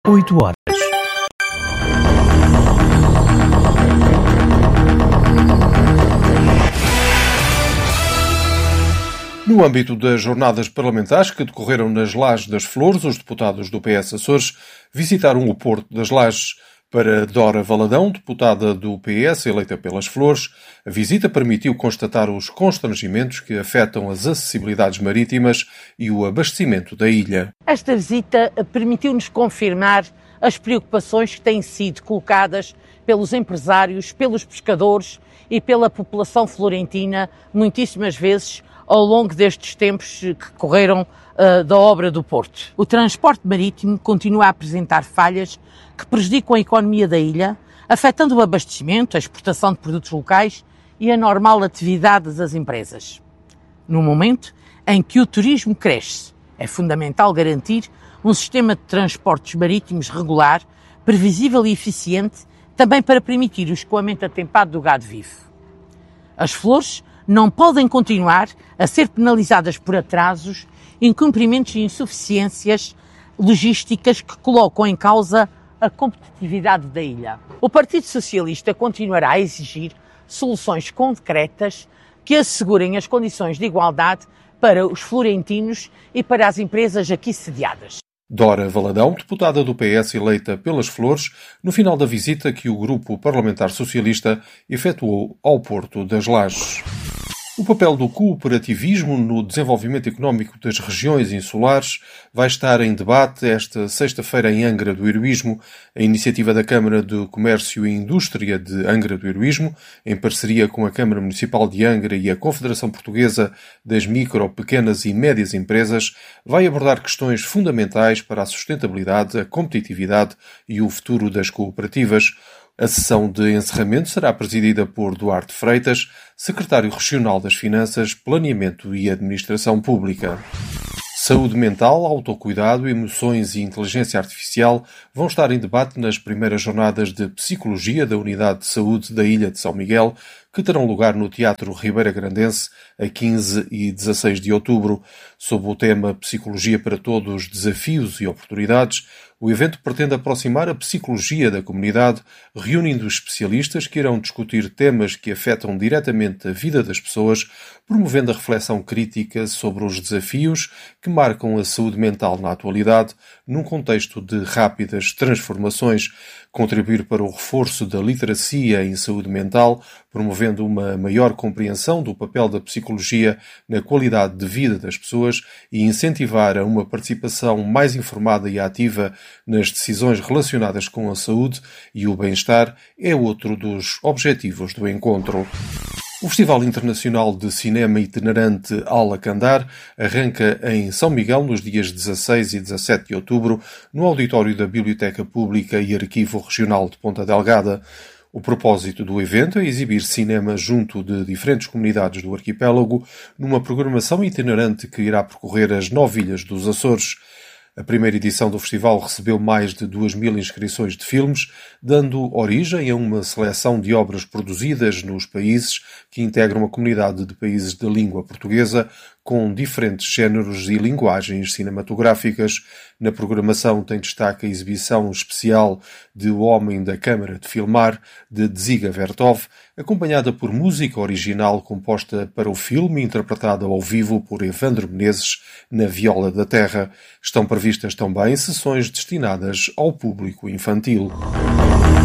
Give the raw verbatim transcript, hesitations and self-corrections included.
oito horas. No âmbito das jornadas parlamentares que decorreram nas Lajes das Flores, os deputados do P S Açores visitaram o Porto das Lajes. Para Dora Valadão, deputada do P S eleita pelas Flores, a visita permitiu constatar os constrangimentos que afetam as acessibilidades marítimas e o abastecimento da ilha. Esta visita permitiu-nos confirmar as preocupações que têm sido colocadas pelos empresários, pelos pescadores e pela população florentina, muitíssimas vezes, ao longo destes tempos que correram uh, da obra do Porto. O transporte marítimo continua a apresentar falhas que prejudicam a economia da ilha, afetando o abastecimento, a exportação de produtos locais e a normal atividade das empresas. No momento em que o turismo cresce, é fundamental garantir um sistema de transportes marítimos regular, previsível e eficiente, também para permitir o escoamento atempado do gado vivo. As Flores não podem continuar a ser penalizadas por atrasos, incumprimentos e insuficiências logísticas que colocam em causa a competitividade da ilha. O Partido Socialista continuará a exigir soluções concretas que assegurem as condições de igualdade para os florentinos e para as empresas aqui sediadas. Dora Valadão, deputada do P S eleita pelas Flores, no final da visita que o Grupo Parlamentar Socialista efetuou ao Porto das Lajes. O papel do cooperativismo no desenvolvimento económico das regiões insulares vai estar em debate esta sexta-feira em Angra do Heroísmo. A iniciativa da Câmara de Comércio e Indústria de Angra do Heroísmo, em parceria com a Câmara Municipal de Angra e a Confederação Portuguesa das Micro, Pequenas e Médias Empresas, vai abordar questões fundamentais para a sustentabilidade, a competitividade e o futuro das cooperativas. A sessão de encerramento será presidida por Duarte Freitas, secretário regional das Finanças, Planeamento e Administração Pública. Saúde mental, autocuidado, emoções e inteligência artificial vão estar em debate nas primeiras jornadas de Psicologia da Unidade de Saúde da Ilha de São Miguel, que terão lugar no Teatro Ribeira Grandense a quinze e dezasseis de outubro. Sob o tema Psicologia para Todos, Desafios e Oportunidades, o evento pretende aproximar a psicologia da comunidade, reunindo especialistas que irão discutir temas que afetam diretamente a vida das pessoas, promovendo a reflexão crítica sobre os desafios que marcam a saúde mental na atualidade, num contexto de rápidas transformações, contribuir para o reforço da literacia em saúde mental, promovendo uma maior compreensão do papel da psicologia na qualidade de vida das pessoas e incentivar a uma participação mais informada e ativa nas decisões relacionadas com a saúde e o bem-estar é outro dos objetivos do encontro. O Festival Internacional de Cinema Itinerante Alacandar arranca em São Miguel nos dias dezasseis e dezassete de outubro no auditório da Biblioteca Pública e Arquivo Regional de Ponta Delgada. O propósito do evento é exibir cinema junto de diferentes comunidades do arquipélago numa programação itinerante que irá percorrer as nove ilhas dos Açores. A primeira edição do festival recebeu mais de duas mil inscrições de filmes, dando origem a uma seleção de obras produzidas nos países que integram a comunidade de países de língua portuguesa, com diferentes géneros e linguagens cinematográficas. Na programação tem destaque a exibição especial de O Homem da Câmara de Filmar, de Dziga Vertov, acompanhada por música original composta para o filme, interpretada ao vivo por Evandro Menezes na viola da terra. Estão previstas também sessões destinadas ao público infantil.